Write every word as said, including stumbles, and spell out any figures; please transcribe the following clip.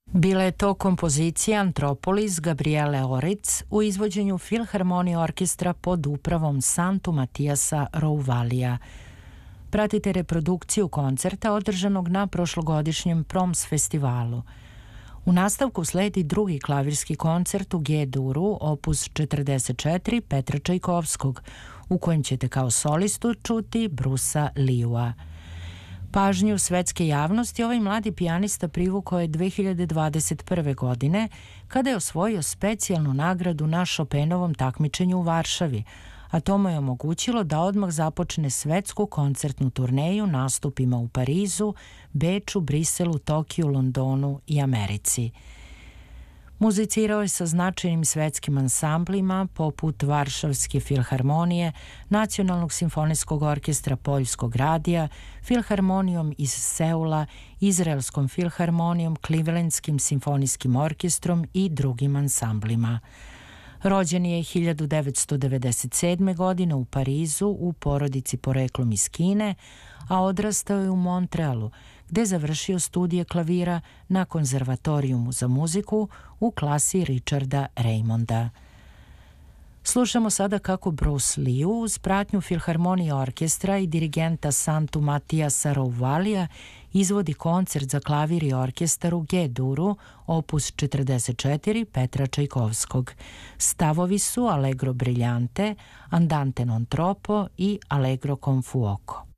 Bila je to kompozicija Antropolis Gabriele Oric u izvođenju Filharmonije orkestra pod upravom Santu Matijasa Rouvalija. Pratite reprodukciju koncerta održanog na prošlogodišnjem Proms festivalu. U nastavku sledi drugi klavirski koncert u G-duru, opus četrdeset četiri Petra Čajkovskog, u kojem ćete kao solistu čuti Brusa Liua. Pažnju svetske javnosti ovaj mladi pijanista privukao je dve hiljade dvadeset prve. godine, kada je osvojio specijalnu nagradu na Chopinovom takmičenju u Varšavi, a to mu je omogućilo da odmah započne svetsku koncertnu turneju nastupima u Parizu, Beču, Briselu, Tokiju, Londonu i Americi. Muzicirao je sa značajnim svetskim ansamblima poput Varšavske filharmonije, Nacionalnog simfonijskog orkestra Poljskog radija, Filharmonijom iz Seula, Izraelskom filharmonijom, Clevelandskim simfonijskim orkestrom i drugim ansamblima. Rođen je hiljadu devetsto devedeset sedme. godine u Parizu u porodici poreklom iz Kine, a odrastao je u Montrealu, gde je završio studije klavira na konzervatorijumu za muziku u klasi Richarda Raymonda. Slušamo sada kako Bruce Liu uz pratnju Filharmonije orkestra i dirigenta Santu Matijasa Rouvalija izvodi koncert za klavir i orkestar u G-duru, opus četrdeset četiri Petra Čajkovskog. Stavovi su Allegro brillante, Andante non troppo i Allegro con fuoco.